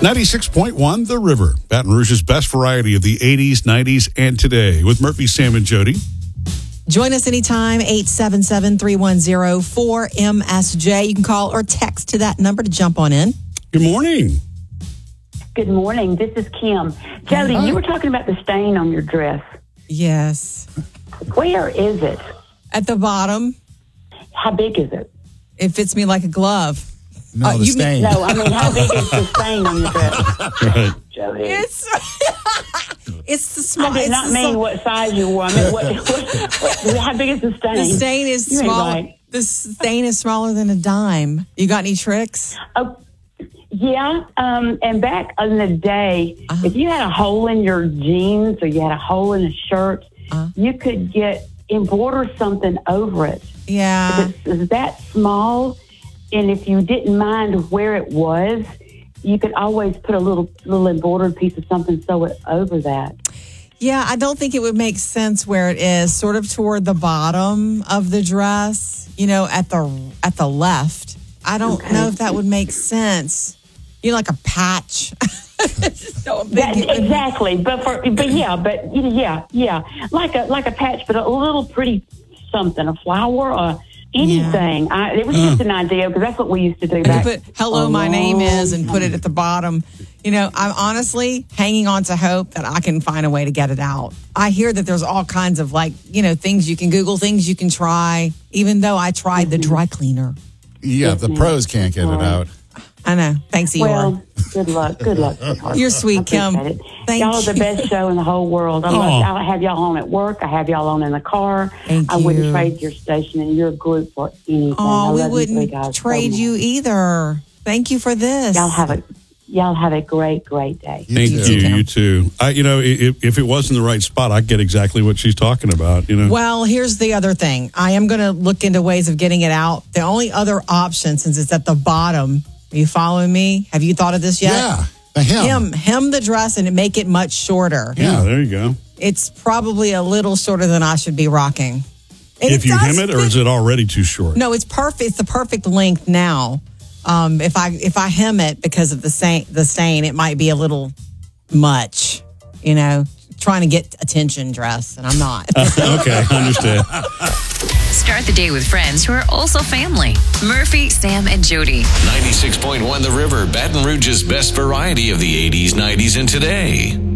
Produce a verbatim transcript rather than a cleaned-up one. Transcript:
ninety-six point one The River, Baton Rouge's best variety of the eighties, nineties, and today with Murphy, Sam, and Jody. Join us anytime, eight seven seven, three one zero, four M S J. You can call or text to that number to jump on in. Good morning. Good morning. This is Kim. Jody, Hi. you were talking about the stain on your dress. Yes. Where is it? At the bottom, How big is it? it fits me like a glove. No, Uh, the you mean- stain. No, I mean, how big is the stain on your dress? Right. Jody. It's it's the small. I did it's not the mean small- what size you were. I mean, what, what, what, how big is the stain? The stain is You ain't small. right. The stain is smaller than a dime. You got any tricks? Oh, yeah, um, and back in the day, Uh-huh. if you had a hole in your jeans or you had a hole in a shirt, Uh-huh. you could get embroider something over it. Yeah. If it's that small, and if you didn't mind where it was, you could always put a little little embroidered piece of something, sew it over that. Yeah, I don't think it would make sense where it is, sort of toward the bottom of the dress, you know, at the at the left. I don't Okay. know if that would make sense. You know, like a patch. So a big- That, exactly, but for but yeah, but yeah, yeah, like a like a patch, but a little pretty something, a flower or anything. I, it was just an idea because that's what we used to do You back. put hello, a my name is, and long put it at the bottom. You know, I'm honestly hanging on to hope that I can find a way to get it out. I hear that there's all kinds of like, you know, things you can Google, things you can try, even though I tried the dry cleaner. Yeah, the pros can't get it out. I know. Thanks, Eeyore. Well, good luck. Good luck. sweetheart. You're sweet, I Kim. appreciate it. Thank y'all are the you. best show in the whole world. I, love, Aw. I have y'all on at work. I have y'all on in the car. Thank I wouldn't you. trade your station and your group for anything. I Oh, we love you three wouldn't guys so trade much. you either. Thank you for this. Y'all have a y'all have a great, great day. You Thank too. you. You too. I, you know, if, if it was in the right spot, I get exactly what she's talking about. You know. Well, here's the other thing. I am going to look into ways of getting it out. The only other option, since it's at the bottom, are you following me? Have you thought of this yet? Yeah, the hem. Hem, hem the dress and make it much shorter. yeah, there you go. It's probably a little shorter than I should be rocking. And If you does hem it, or fit- is it already too short? No, it's perfect. It's the perfect length now. Um, if I if I hem it because of the stain, the stain, it might be a little much. You know, trying to get attention dress, and I'm not. Okay, I understand. Start the day with friends who are also family. Murphy, Sam, and Jody. ninety-six point one The River, Baton Rouge's best variety of the eighties, nineties, and today.